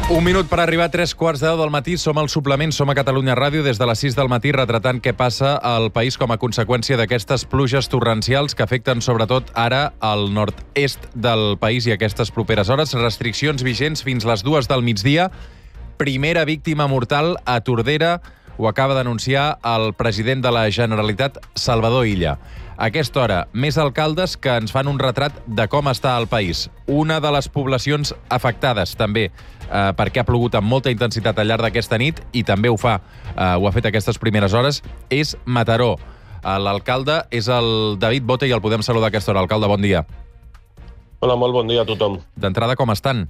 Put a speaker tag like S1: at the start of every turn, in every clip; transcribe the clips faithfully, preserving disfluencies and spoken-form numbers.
S1: Un minut per arribar a tres quarts de deu del matí. Som al suplement, som a Catalunya Ràdio des de les sis del matí retratant què passa al país com a conseqüència d'aquestes pluges torrencials que afecten sobretot ara al nord-est del país i aquestes properes hores. Restriccions vigents fins les dues del migdia. Primera víctima mortal a Tordera. Ho acaba d'anunciar el president de la Generalitat, Salvador Illa. A aquesta hora, més alcaldes que ens fan un retrat de com està el país. Una de les poblacions afectades, també, eh, perquè ha plogut amb molta intensitat al llarg d'aquesta nit, i també ho fa, eh, ho ha fet aquestes primeres hores, és Mataró. Eh, L'alcalde és el David Bote i el podem saludar a aquesta hora. Alcalde, bon dia.
S2: Hola, molt bon dia a tothom.
S1: D'entrada, com estan?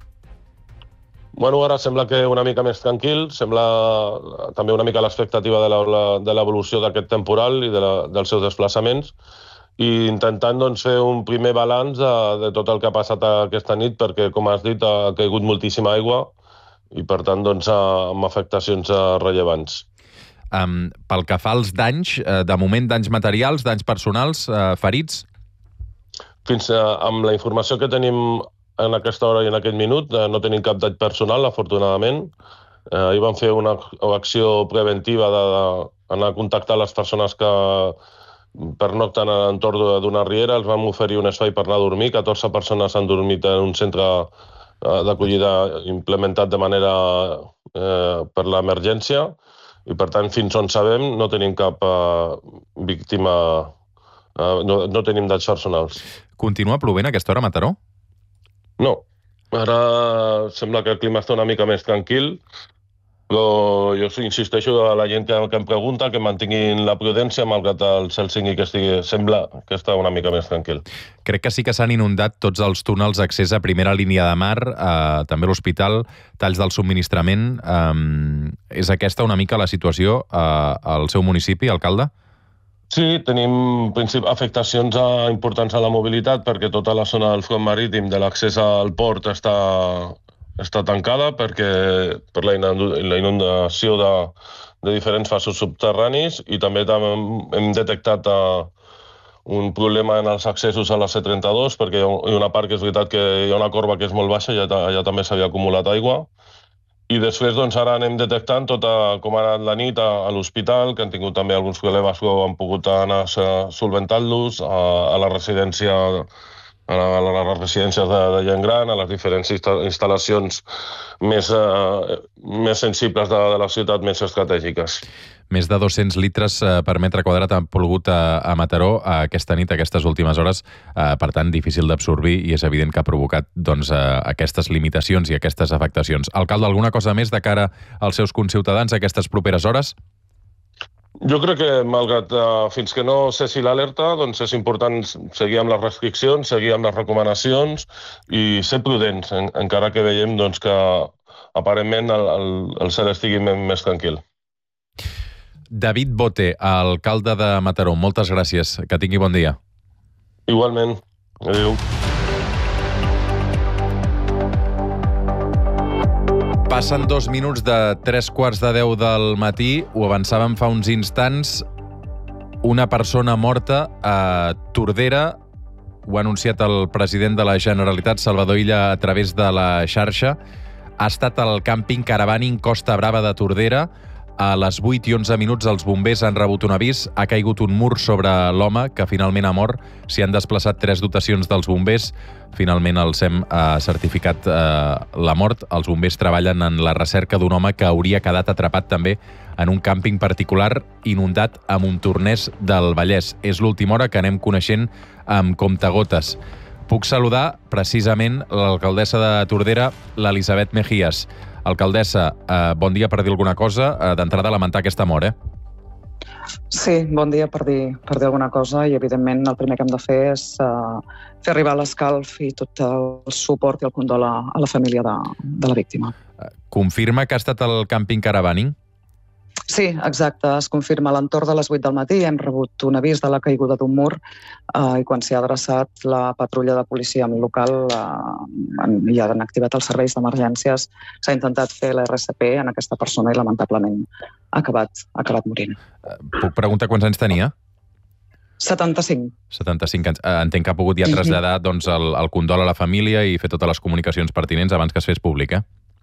S2: Bueno, ara sembla que una mica més tranquil, sembla també una mica l'expectativa de l'evolució d'aquest temporal i de la, dels seus desplaçaments, i intentant doncs, fer un primer balanç de, de tot el que ha passat aquesta nit, perquè, com has dit, ha caigut moltíssima aigua i, per tant, doncs, amb afectacions rellevants.
S1: Um, pel que fa als danys, de moment danys materials, danys personals, uh, ferits?
S2: Fins uh, amb la informació que tenim en aquesta hora i en aquest minut, eh, no tenim cap dany personal, afortunadament. Eh, ahir vam fer una acció preventiva d'anar a contactar les persones que pernocten a l'entorn d'una riera. Els vam oferir un espai per anar a dormir. catorze persones han dormit en un centre eh, d'acollida implementat de manera eh, per l'emergència, i per tant, fins on sabem, no tenim cap eh, víctima, eh, no, no tenim danys personals.
S1: Continua plovent a aquesta hora a Mataró?
S2: No, ara sembla que el clima està una mica més tranquil, però jo insisteixo a la gent que, que em pregunta que mantinguin la prudència, malgrat el cel sigui que estigui, sembla que està una mica més tranquil.
S1: Crec que sí que s'han inundat tots els túnels d'accés a primera línia de mar, eh, també l'hospital, talls del subministrament. Eh, és aquesta una mica la situació eh, al seu municipi, alcalde?
S2: Sí, tenim afectacions importants a la mobilitat, perquè tota la zona del front marítim de l'accés al port està, està tancada perquè, per la inundació de, de diferents fasos subterranis, i també, també hem detectat uh, un problema en els accessos a la C trenta-dos, perquè hi ha una part que és veritat que hi ha una corba que és molt baixa i allà, allà també s'havia acumulat aigua. I després, doncs, ara anem detectant tota, com ha anat la nit a, a l'hospital, que han tingut també alguns problemes que han pogut anar solventant-los, a, a la residència, a, la, a les residències de, de gent gran, a les diferents instal·lacions més, eh, més sensibles de, de la ciutat, més estratègiques.
S1: Més de dos-cents litres per metre quadrat han plogut a, a Mataró aquesta nit, aquestes últimes hores, eh, per tant, difícil d'absorbir, i és evident que ha provocat doncs, eh, aquestes limitacions i aquestes afectacions. Alcalde, alguna cosa més de cara als seus conciutadans aquestes properes hores?
S2: Jo crec que, malgrat uh, fins que no cessi l'alerta, doncs és important seguir amb les restriccions, seguir amb les recomanacions i ser prudents, en, encara que veiem doncs, que aparentment el, el, el cel estigui més tranquil.
S1: David Bote, alcalde de Mataró, moltes gràcies. Que tingui bon dia.
S2: Igualment. Adéu.
S1: Passen dos minuts de tres quarts de deu del matí. Ho avançàvem fa uns instants. Una persona morta a Tordera. Ho ha anunciat el president de la Generalitat, Salvador Illa, a través de la xarxa. Ha estat al càmping Caravaning Costa Brava de Tordera. A les vuit i onze minuts els bombers han rebut un avís. Ha caigut un mur sobre l'home, que finalment ha mort. S'hi han desplaçat tres dotacions dels bombers. Finalment el S E M ha certificat eh, la mort. Els bombers treballen en la recerca d'un home que hauria quedat atrapat també en un càmping particular inundat a Montornès del Vallès. És l'última hora que anem coneixent amb comptagotes. Puc saludar precisament l'alcaldessa de Tordera, l'Elisabet Mejías. Alcaldessa, eh, bon dia per dir alguna cosa. Eh, D'entrada, lamentar aquesta mort, eh?
S3: Sí, bon dia per dir, per dir alguna cosa, i evidentment el primer que hem de fer és uh, fer arribar l'escalf i tot el suport i el condol a, a la família de, de la víctima.
S1: Confirma que ha estat al càmping Caravaning?
S3: Sí, exacte. Es confirma a l'entorn de les vuit del matí. Hem rebut un avís de la caiguda d'un mur eh, i quan s'hi ha adreçat la patrulla de policia local eh, i han activat els serveis d'emergències, s'ha intentat fer la erre ce pe en aquesta persona i lamentablement ha acabat, ha acabat morint.
S1: Puc preguntar quants anys tenia?
S3: setanta-cinc.
S1: setanta-cinc anys. Entenc que ha pogut ja traslladar doncs, el, el condol a la família i fer totes les comunicacions pertinents abans que es fes públic, eh?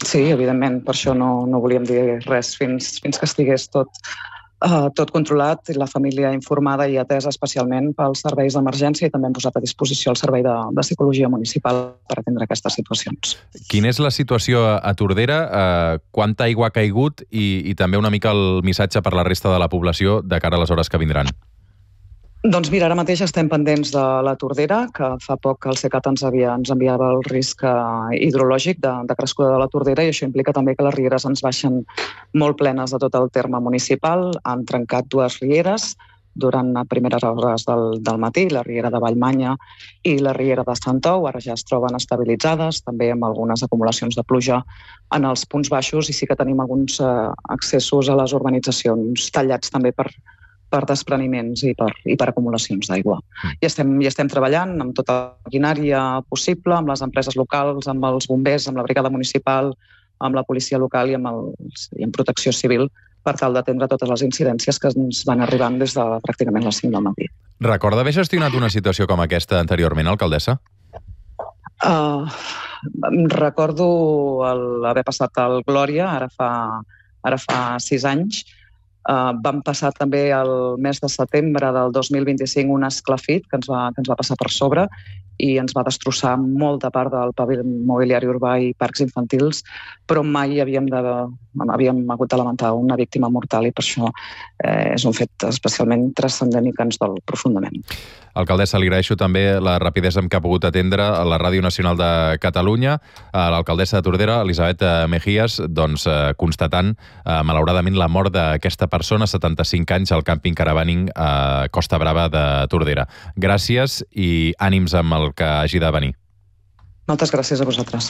S3: Sí, evidentment, per això no, no volíem dir res fins, fins que estigués tot, uh, tot controlat i la família informada i atesa especialment pels serveis d'emergència, i també hem posat a disposició el servei de, de psicologia municipal per atendre aquestes situacions.
S1: Quina és la situació a Tordera? Uh, quanta aigua ha caigut i, i també una mica el missatge per la resta de la població de cara a les hores que vindran?
S3: Doncs mira, ara mateix estem pendents de la Tordera, que fa poc el CECAT ens, havia, ens enviava el risc hidrològic de, de crescuda de la Tordera, i això implica també que les rieres ens baixen molt plenes de tot el terme municipal. Han trencat dues rieres durant les primeres hores del, del matí, la riera de Vallmanya i la riera de Santou. Ara ja es troben estabilitzades, també amb algunes acumulacions de pluja en els punts baixos, i sí que tenim alguns eh, accessos a les urbanitzacions tallats també per per despreniments i per, i per acumulacions d'aigua. I estem, i estem treballant amb tota la maquinària possible, amb les empreses locals, amb els bombers, amb la brigada municipal, amb la policia local i amb, els, i amb protecció civil, per tal d'atendre totes les incidències que ens van arribant des de pràcticament les cinc del matí.
S1: Recorda haver gestionat una situació com aquesta anteriorment, alcaldessa?
S3: Uh, recordo el, haver passat al Glòria, ara fa, ara fa sis anys. Uh, vam passar també el mes de setembre del dos mil vint-i-cinc un esclafit que ens va, que ens va passar per sobre i ens va destrossar molta part del pavelló mobiliari urbà i parcs infantils, però mai havíem, de, havíem hagut de lamentar una víctima mortal, i per això eh, és un fet especialment transcendent i que ens dol profundament.
S1: Alcaldessa, li agraeixo també la rapidesa amb què ha pogut atendre a la Ràdio Nacional de Catalunya, a l'alcaldessa de Tordera, Elisabet Mejías, doncs, eh, constatant, eh, malauradament, la mort d'aquesta persona, setanta-cinc anys, al càmping caravaning a Costa Brava de Tordera. Gràcies i ànims amb el que hagi de venir.
S3: Moltes gràcies a vosaltres.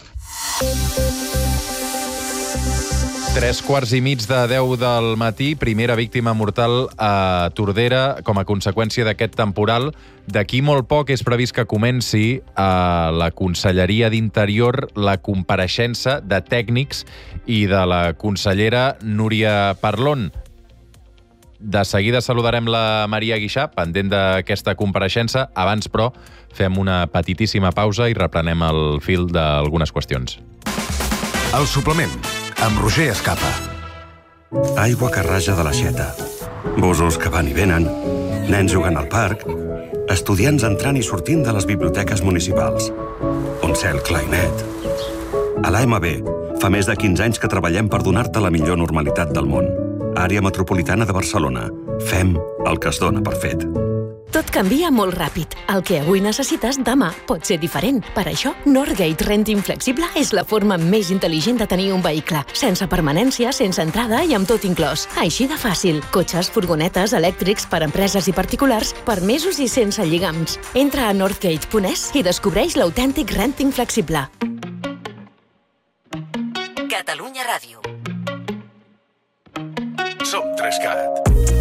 S1: Tres quarts i mig de deu del matí, primera víctima mortal a Tordera com a conseqüència d'aquest temporal. D'aquí molt poc és previst que comenci a la Conselleria d'Interior la compareixença de tècnics i de la consellera Núria Parlon. De seguida saludarem la Maria Guixà, pendent d'aquesta compareixença. Abans, però, fem una petitíssima pausa i reprenem el fil d'algunes qüestions.
S4: El suplement, amb Roger Escapa. Aigua que raja de l'aixeta, busos que van i venen, nens jugant al parc, estudiants entrant i sortint de les biblioteques municipals, un cel clar i net. A l'A M B fa més de quinze anys que treballem per donar-te la millor normalitat del món. Àrea metropolitana de Barcelona. Fem el que es dona per fet.
S5: Tot canvia molt ràpid. El que avui necessites, demà pot ser diferent. Per això, Northgate Renting Flexible és la forma més intel·ligent de tenir un vehicle. Sense permanència, sense entrada i amb tot inclòs. Així de fàcil. Cotxes, furgonetes, elèctrics per empreses i particulars, per mesos i sense lligams. Entra a northgate punt es i descobreix l'autèntic renting flexible.
S6: Catalunya Ràdio.
S4: Som Trescat.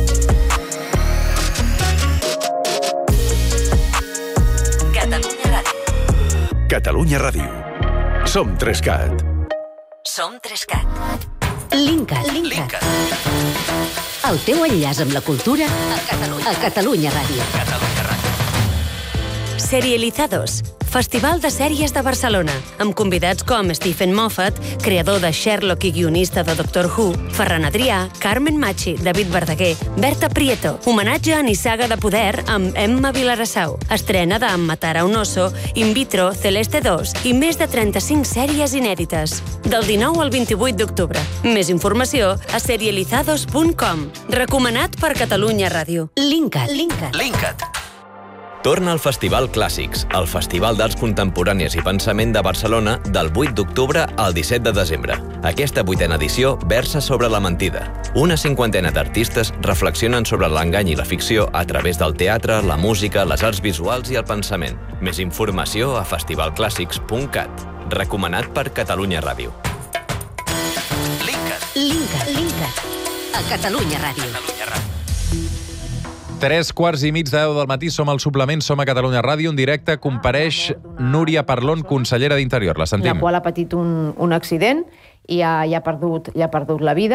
S6: Catalunya Ràdio.
S4: Catalunya Ràdio. Som Trescat.
S6: Som Trescat.
S5: Linkat.
S6: Linkat.
S5: El teu enllaç amb la cultura
S6: A Catalunya.
S5: a Catalunya Ràdio.
S6: Catalunya Ràdio.
S7: Serializados, Festival de Sèries de Barcelona, amb convidats com Stephen Moffat, creador de Sherlock i guionista de Doctor Who, Ferran Adrià, Carmen Machi, David Verdaguer, Berta Prieto, homenatge a Nissaga de Poder amb Emma Vilarassau, estrena de Em matar a un oso, In vitro, Celeste dos i més de trenta-cinc sèries inèdites. Del dinou al vint-i-vuit d'octubre. Més informació a serializados punt com. Recomanat per Catalunya Ràdio.
S5: Linkat.
S7: Linkat.
S6: Linkat.
S8: Torna al Festival Clàssics, el Festival d'Arts Contemporànies i Pensament de Barcelona del vuit d'octubre al disset de desembre. Aquesta vuitena edició versa sobre la mentida. Una cinquantena d'artistes reflexionen sobre l'engany i la ficció a través del teatre, la música, les arts visuals i el pensament. Més informació a festival clàssics punt cat. Recomanat per Catalunya Ràdio.
S6: Linkat.
S5: Linkat. Linkat. A Catalunya Ràdio.
S6: Catalunya Ràdio.
S1: Tres quarts i mig de deu del matí, som al suplement, som a Catalunya Ràdio, en directe, compareix Núria Parlon, consellera d'Interior. La sentim.
S9: La qual ha patit un, un accident i ha, i ha, perdut, i ha perdut la vida.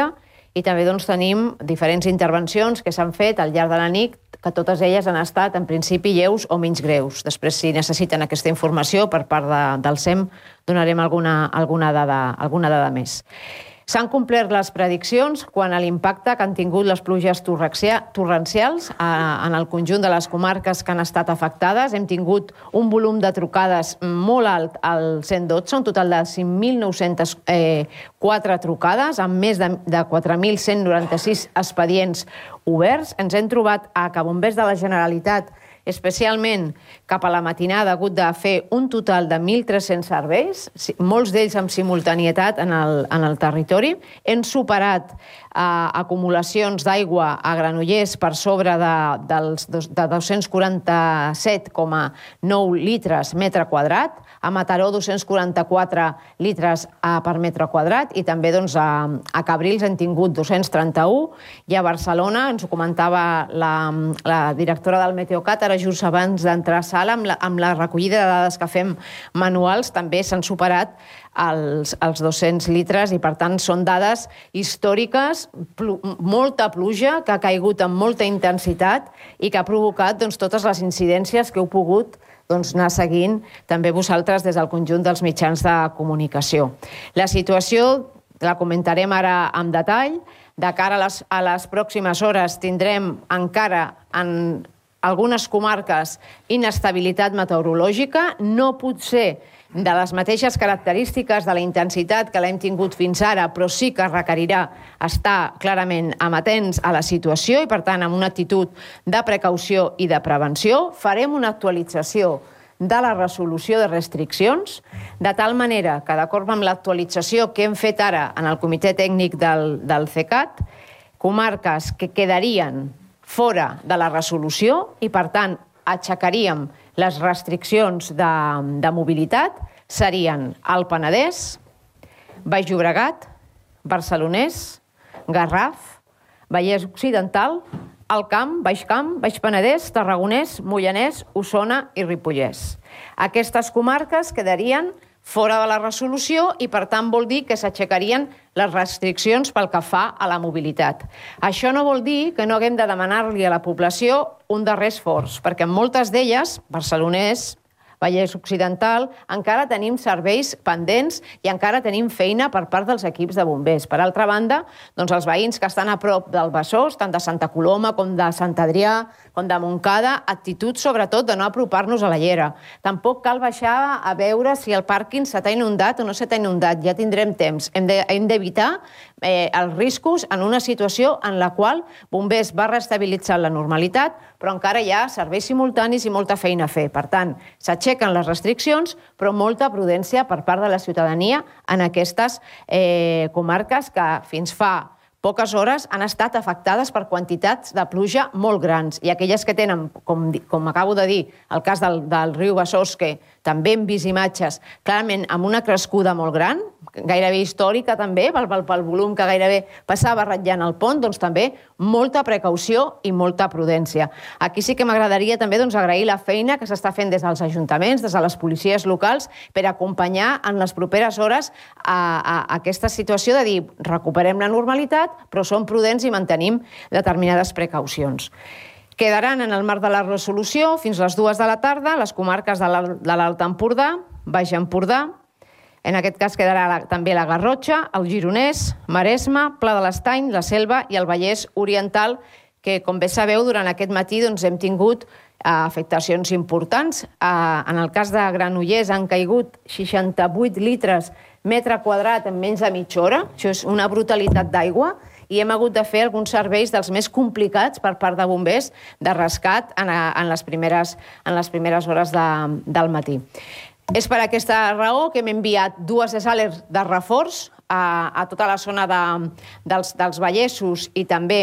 S9: i també doncs, tenim diferents intervencions que s'han fet al llarg de la nit, que totes elles han estat, en principi, lleus o menys greus. Després, si necessiten aquesta informació per part de, del S E M, donarem alguna, alguna, dada, alguna dada més. S'han complert les prediccions quant a l'impacte que han tingut les pluges torrencials en el conjunt de les comarques que han estat afectades. Hem tingut un volum de trucades molt alt al cent dotze, un total de cinc mil nou-cents quatre trucades, amb més de quatre mil cent noranta-sis expedients oberts. Ens hem trobat a que Bombers de la Generalitat, especialment cap a la matinada, ha hagut de fer un total de mil tres-cents serveis, molts d'ells amb simultanietat en el, en el territori. Hem superat eh, acumulacions d'aigua a Granollers per sobre de, dels, de dos-cents quaranta-set coma nou litres metre quadrat, a Mataró dos-cents quaranta-quatre litres per metre quadrat, i també doncs, a, a Cabrils hem tingut dos-cents trenta-u, i a Barcelona, ens ho comentava la, la directora del Meteocat, ara just abans d'entrar a sala, amb la, amb la recollida de dades que fem manuals, també s'han superat els, els dos-cents litres, i per tant són dades històriques, plu, molta pluja que ha caigut amb molta intensitat i que ha provocat doncs, totes les incidències que heu pogut doncs, anar seguint també vosaltres des del conjunt dels mitjans de comunicació. La situació la comentarem ara amb detall. De cara a les, a les pròximes hores tindrem encara en algunes comarques inestabilitat meteorològica, no pot ser de les mateixes característiques de la intensitat que l'hem tingut fins ara, però sí que requerirà estar clarament amatents a la situació i, per tant, amb una actitud de precaució i de prevenció. Farem una actualització de la resolució de restriccions, de tal manera que, d'acord amb l'actualització que hem fet ara en el comitè tècnic del, del CECAT, comarques que quedarien fora de la resolució i, per tant, aixecaríem les restriccions de, de mobilitat serien el Penedès, Baix Llobregat, Barcelonès, Garraf, Vallès Occidental, Alt Camp, Baix Camp, Baix Penedès, Tarragonès, Moianès, Osona i Ripollès. Aquestes comarques quedarien fora de la resolució i, per tant, vol dir que s'aixecarien les restriccions pel que fa a la mobilitat. Això no vol dir que no haguem de demanar-li a la població un darrer esforç, perquè en moltes d'elles, Barcelonès, Vallès Occidental, encara tenim serveis pendents i encara tenim feina per part dels equips de bombers. Per altra banda, doncs els veïns que estan a prop del Besòs, tant de Santa Coloma com de Sant Adrià, com de Montcada, actitud sobretot de no apropar-nos a la llera. Tampoc cal baixar a veure si el pàrquing s'ha inundat o no s'ha inundat, ja tindrem temps. Hem d'evitar eh, els riscos en una situació en la qual bombers va restabilitzar la normalitat, però encara hi ha serveis simultanis i molta feina a fer. Per tant, s'aixequen les restriccions, però molta prudència per part de la ciutadania en aquestes eh, comarques que fins fa poques hores han estat afectades per quantitats de pluja molt grans. I aquelles que tenen, com, com acabo de dir, el cas del, del riu Besòs, que també hem vist imatges clarament amb una crescuda molt gran, gairebé històrica també, pel, pel, pel volum que gairebé passava ratllant el pont, doncs també molta precaució i molta prudència. Aquí sí que m'agradaria també doncs, agrair la feina que s'està fent des dels ajuntaments, des de les policies locals, per acompanyar en les properes hores a, a, a aquesta situació de dir recuperem la normalitat, però som prudents i mantenim determinades precaucions. Quedaran en el marc de la resolució fins les dues de la tarda les comarques de l'Alt Empordà, Baix Empordà, en aquest cas quedarà la, també la Garrotxa, el Gironès, Maresme, Pla de l'Estany, la Selva i el Vallès Oriental, que, com bé sabeu, durant aquest matí doncs, hem tingut eh, afectacions importants. Eh, en el cas de Granollers han caigut seixanta-vuit litres metre quadrat en menys de mitja hora. Això és una brutalitat d'aigua. I hem hagut de fer alguns serveis dels més complicats per part de bombers de rescat en, en, les, primeres, en les primeres hores de, del matí. És per aquesta raó que hem enviat dues desalers de reforç a, a tota la zona de, dels, dels Vallessos i també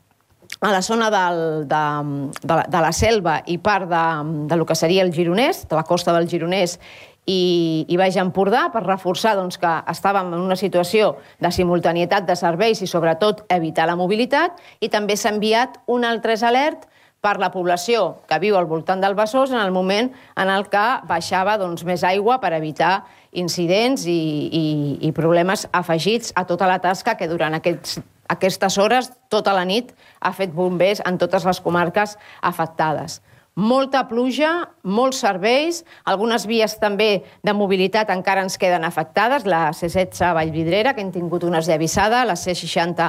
S9: a la zona del, de, de, de la Selva i part de, de lo que seria el Gironès, de la costa del Gironès, i, i Baix Empordà, per reforçar doncs, que estàvem en una situació de simultanietat de serveis i, sobretot, evitar la mobilitat, i també s'ha enviat un altre alert per la població que viu al voltant del Besòs en el moment en el que baixava doncs, més aigua per evitar incidents i, i, i problemes afegits a tota la tasca que durant aquests aquestes hores, tota la nit, ha fet bombers en totes les comarques afectades. Molta pluja, molts serveis, algunes vies també de mobilitat encara ens queden afectades, la C setze a Vallvidrera, que hem tingut una esllavissada, la C seixanta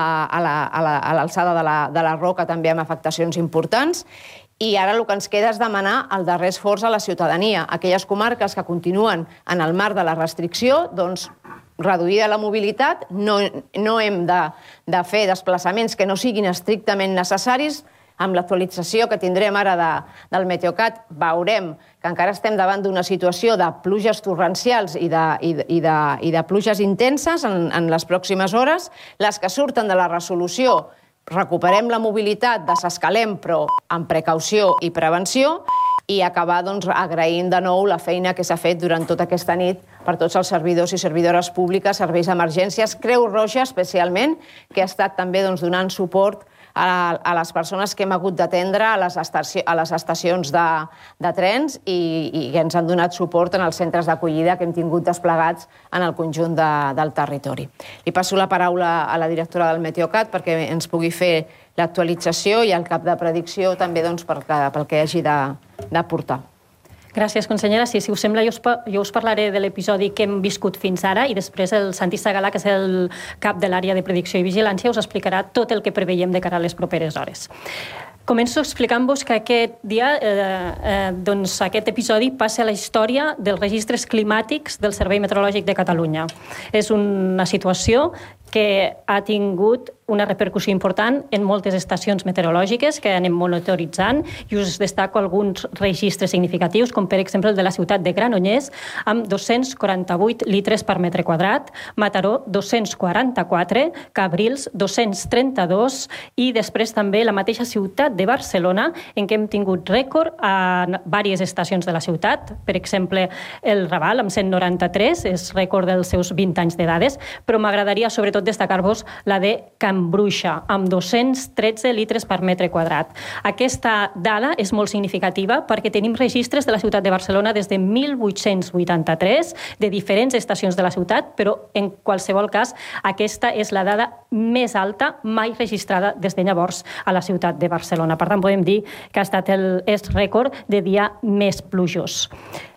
S9: a l'alçada de, la, de la Roca també amb afectacions importants, i ara el que ens queda és demanar el darrer esforç a la ciutadania. Aquelles comarques que continuen en el marc de la restricció, doncs reduïda la mobilitat, no, no hem de, de fer desplaçaments que no siguin estrictament necessaris. Amb l'actualització que tindrem ara de, del Meteocat, veurem que encara estem davant d'una situació de pluges torrencials i de, i de, i de, i de pluges intenses en, en les pròximes hores. Les que surten de la resolució, recuperem la mobilitat, desescalem, però amb precaució i prevenció, i acabar doncs, agraint de nou la feina que s'ha fet durant tota aquesta nit per tots els servidors i servidores públiques, serveis d'emergències, Creu Roja especialment, que ha estat també doncs, donant suport a, a les persones que hem hagut d'atendre a, les estaci a les estacions de, de trens i, i que ens han donat suport en els centres d'acollida que hem tingut desplegats en el conjunt de, del territori. Li passo la paraula a la directora del Meteocat perquè ens pugui fer l'actualització i el cap de predicció també doncs, pel, que, pel que hagi d'aportar.
S10: Gràcies, consellera. Sí, si us sembla, jo us, jo us parlaré de l'episodi que hem viscut fins ara i després el Santi Segalà, que és el cap de l'àrea de predicció i vigilància, us explicarà tot el que preveiem de cara a les properes hores. Començo explicant-vos que aquest dia, eh, eh, doncs aquest episodi passa a la història dels registres climàtics del Servei Meteorològic de Catalunya. És una situació que ha tingut una repercussió important en moltes estacions meteorològiques que anem monitoritzant i us destaco alguns registres significatius, com per exemple el de la ciutat de Granollers, amb dos-cents quaranta-vuit litres per metre quadrat, Mataró dos-cents quaranta-quatre, Cabrils dos-cents trenta-dos i després també la mateixa ciutat de Barcelona, en què hem tingut rècord a diverses estacions de la ciutat, per exemple el Raval amb cent noranta-tres, és rècord dels seus vint anys d'edades, però m'agradaria sobretot destacar-vos la de Can Bruixa, amb dos-cents tretze litres per metre quadrat. Aquesta dada és molt significativa perquè tenim registres de la ciutat de Barcelona des de mil vuit-cents vuitanta-tres, de diferents estacions de la ciutat, però en qualsevol cas aquesta és la dada més alta mai registrada des de llavors a la ciutat de Barcelona. Per tant, podem dir que ha estat el és rècord de dia més plujós.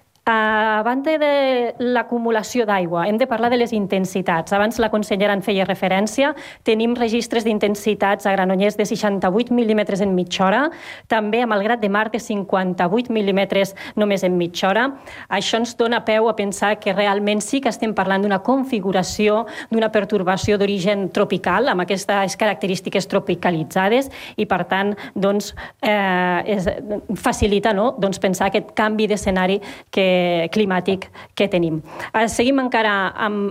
S10: A banda de l'acumulació d'aigua, hem de parlar de les intensitats. Abans la consellera en feia referència. Tenim registres d'intensitats a Granollers de seixanta-vuit mil·límetres en mitja hora, també a Malgrat de Mar de cinquanta-vuit mil·límetres només en mitja hora. Això ens dona peu a pensar que realment sí que estem parlant d'una configuració, d'una pertorbació d'origen tropical, amb aquestes característiques tropicalitzades, i per tant doncs, eh, és, facilita no? doncs pensar aquest canvi d'escenari que climàtic que tenim. Seguim encara amb,